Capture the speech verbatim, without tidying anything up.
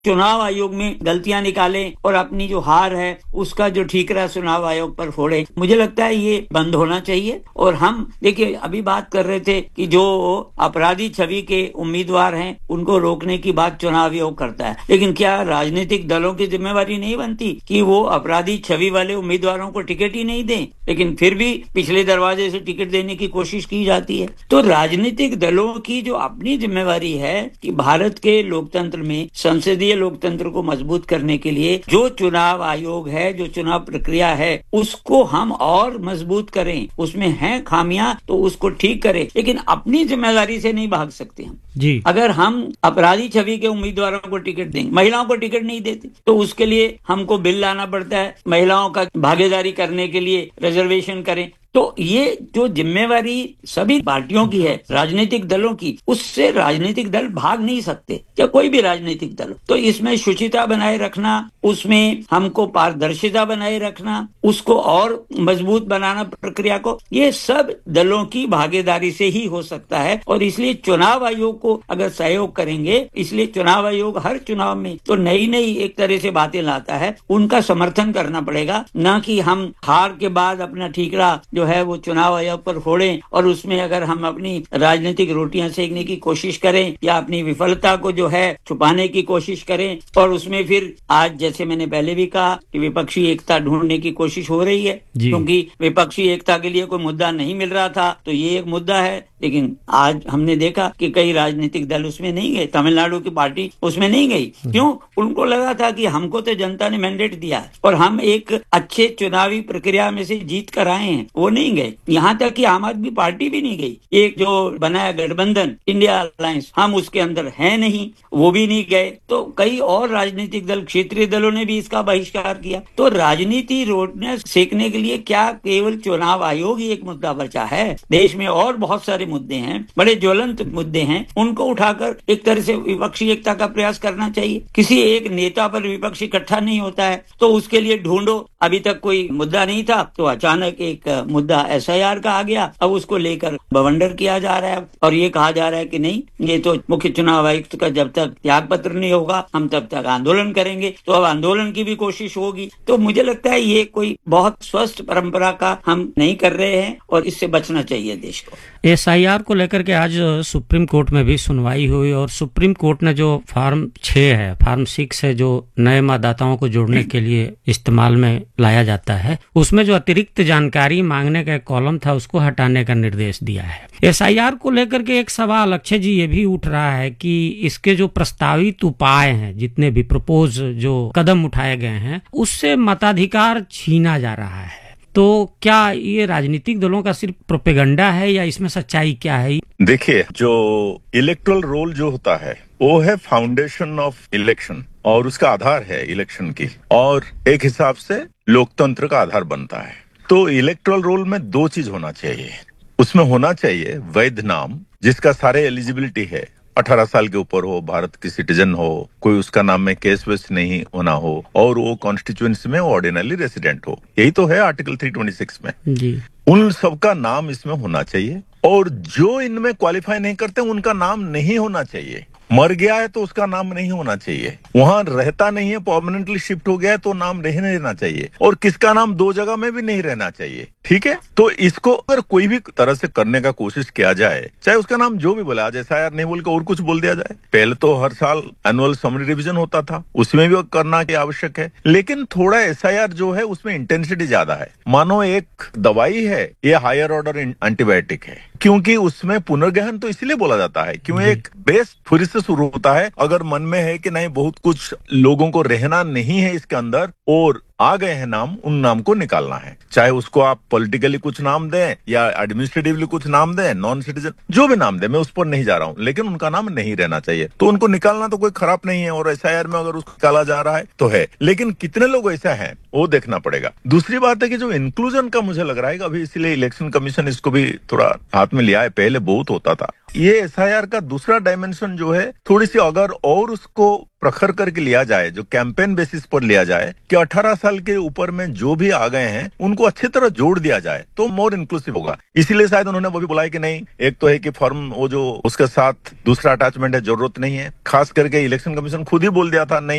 चुनाव आयोग में गलतियां निकालें और अपनी जो हार है उसका जो ठीकरा चुनाव आयोग पर फोड़े। मुझे लगता है ये बंद होना चाहिए। और हम देखिए अभी बात कर रहे थे कि जो अपराधी छवि के उम्मीदवार हैं उनको रोकने की बात चुनाव आयोग करता है, लेकिन क्या राजनीतिक दलों की जिम्मेवारी नहीं बनती कि वो अपराधी छवि वाले उम्मीदवारों को टिकट ही नहीं दें? लेकिन फिर भी पिछले दरवाजे से टिकट देने की कोशिश की जाती है। तो राजनीतिक दलों की जो अपनी जिम्मेवारी है कि भारत के लोकतंत्र में, संसदीय लोकतंत्र को मजबूत करने के लिए जो चुनाव आयोग है, जो चुनाव प्रक्रिया है, उसको हम और मजबूत करें। उसमें हैं खामियां तो उसको ठीक करें, लेकिन अपनी जिम्मेदारी से नहीं भाग सकते हम जी। अगर हम अपराधी छवि के उम्मीदवारों को टिकट देंगे, महिलाओं को टिकट नहीं देते, तो उसके लिए हमको बिल लाना पड़ता है, महिलाओं का भागीदारी करने के लिए रिजर्वेशन करें। तो ये जो जिम्मेवारी सभी पार्टियों की है, राजनीतिक दलों की, उससे राजनीतिक दल भाग नहीं सकते, या कोई भी राजनीतिक दल। तो इसमें शुचिता बनाए रखना, उसमें हमको पारदर्शिता बनाए रखना, उसको और मजबूत बनाना प्रक्रिया को, ये सब दलों की भागीदारी से ही हो सकता है। और इसलिए चुनाव आयोग को अगर सहयोग करेंगे, इसलिए चुनाव आयोग हर चुनाव में तो नई नई एक तरह से बातें लाता है, उनका समर्थन करना पड़ेगा, न कि हम हार के बाद अपना ठीकरा जो है वो चुनाव आयोग पर फोड़ें और उसमें अगर हम अपनी राजनीतिक रोटियां सेकने की कोशिश करें या अपनी विफलता को जो है छुपाने की कोशिश करें, और उसमें फिर आज जैसे मैंने पहले भी कहा कि विपक्षी एकता ढूंढने की कोशिश हो रही है, क्योंकि विपक्षी एकता के लिए कोई मुद्दा नहीं मिल रहा था, तो ये एक मुद्दा है। लेकिन आज हमने देखा कि कई राजनीतिक दल उसमें नहीं गए, तमिलनाडु की पार्टी उसमें नहीं गई। क्यों? उनको लगा था कि हमको तो जनता ने मैंडेट दिया है और हम एक अच्छे चुनावी प्रक्रिया में से जीत कर आए हैं, वो नहीं गए। यहाँ तक कि आम आदमी पार्टी भी नहीं गई। एक जो बनाया गठबंधन इंडिया अलायंस, हम उसके अंदर हैं नहीं, वो भी नहीं गए। तो कई और राजनीतिक दल, क्षेत्रीय दलों ने भी इसका बहिष्कार किया। तो राजनीति रोटने सेकने के लिए क्या केवल चुनाव आयोग ही एक मुद्दा बचा है? देश में और बहुत सारे मुद्दे हैं, बड़े ज्वलंत मुद्दे हैं, उनको उठाकर एक तरह से विपक्षी एकता का प्रयास करना चाहिए। किसी एक नेता पर विपक्ष इकट्ठा नहीं होता है, तो उसके लिए ढूंढो। अभी तक कोई मुद्दा नहीं था, तो अचानक एक मुद्दा एस आई आर का आ गया, अब उसको लेकर बवंडर किया जा रहा है और ये कहा जा रहा है कि नहीं, ये तो मुख्य चुनाव आयुक्त का जब तक त्याग पत्र नहीं होगा हम तब तक आंदोलन करेंगे। तो अब आंदोलन की भी कोशिश होगी। तो मुझे लगता है ये कोई बहुत स्वस्थ परंपरा का हम नहीं कर रहे हैं और इससे बचना चाहिए देश को। एस आई आर को लेकर के आज सुप्रीम कोर्ट में भी सुनवाई हुई और सुप्रीम कोर्ट ने जो फार्म छह है, फार्म सिक्स है, जो नए मतदाताओं को जोड़ने के लिए इस्तेमाल में लाया जाता है, उसमें जो अतिरिक्त जानकारी मांगने का एक कॉलम था उसको हटाने का निर्देश दिया है। एस आई आर को लेकर के एक सवाल अक्षय जी ये भी उठ रहा है कि इसके जो प्रस्तावित उपाय हैं, जितने भी प्रपोज जो कदम उठाए गए हैं, उससे मताधिकार छीना जा रहा है। तो क्या ये राजनीतिक दलों का सिर्फ प्रोपेगेंडा है या इसमें सच्चाई क्या है? देखिए, जो इलेक्टोरल रोल जो होता है वो है फाउंडेशन ऑफ इलेक्शन और उसका आधार है इलेक्शन की, और एक हिसाब से लोकतंत्र का आधार बनता है। तो इलेक्टोरल रोल में दो चीज होना चाहिए। उसमें होना चाहिए वैध नाम जिसका सारे एलिजिबिलिटी है, अठारह साल के ऊपर हो, भारत की सिटीजन हो, कोई उसका नाम में केस वेस नहीं होना हो, और वो कॉन्स्टिट्यूएंसी में ऑर्डिनरी रेसिडेंट हो। यही तो है आर्टिकल तीन सौ छब्बीस में जी। उन सबका नाम इसमें होना चाहिए, और जो इनमें क्वालिफाई नहीं करते उनका नाम नहीं होना चाहिए। मर गया है तो उसका नाम नहीं होना चाहिए, वहां रहता नहीं है, परमानेंटली शिफ्ट हो गया है तो नाम नहीं रहना चाहिए, और किसका नाम दो जगह में भी नहीं रहना चाहिए। ठीक है, तो इसको अगर कोई भी तरह से करने का कोशिश किया जाए, चाहे उसका नाम जो भी बोला, आज एस आई आर नहीं बोल के और कुछ बोल दिया जाए। पहले तो हर साल एनुअल समरी रिविजन होता था, उसमें भी करना की आवश्यक है, लेकिन थोड़ा एस आई आर जो है उसमें इंटेंसिटी ज्यादा है। मानो एक दवाई है, ये हायर ऑर्डर एंटीबायोटिक है, क्योंकि उसमें पुनर्गहन तो इसलिए बोला जाता है क्यों एक बेस फिर से शुरू होता है। अगर मन में है कि नहीं बहुत कुछ लोगों को रहना नहीं है इसके अंदर और आ गए हैं नाम, उन नाम को निकालना है। चाहे उसको आप पॉलिटिकली कुछ नाम दें या एडमिनिस्ट्रेटिवली कुछ नाम दें, नॉन सिटीजन जो भी नाम दें, मैं उस पर नहीं जा रहा हूं, लेकिन उनका नाम नहीं रहना चाहिए। तो उनको निकालना तो कोई खराब नहीं है, और एस आई आर में अगर उसको निकाला जा रहा है तो है, लेकिन कितने लोग ऐसा हैं वो देखना पड़ेगा। दूसरी बात है कि जो इंक्लूजन का मुझे लग रहा है कि अभी इसलिए इलेक्शन कमीशन इसको भी थोड़ा हाथ में लिया है, पहले बहुत होता था ये एसआईआर का दूसरा डायमेंशन जो है, थोड़ी सी अगर और उसको प्रखर करके लिया जाए, जो कैंपेन बेसिस पर लिया जाए कि अठारह साल के ऊपर में जो भी आ गए हैं उनको अच्छी तरह जोड़ दिया जाए तो मोर इंक्लूसिव होगा। इसीलिए शायद उन्होंने वो भी बोला है कि नहीं, एक तो है कि फॉर्म वो जो उसके साथ दूसरा अटैचमेंट है, जरूरत नहीं है। खास करके इलेक्शन कमीशन खुद ही बोल दिया था नहीं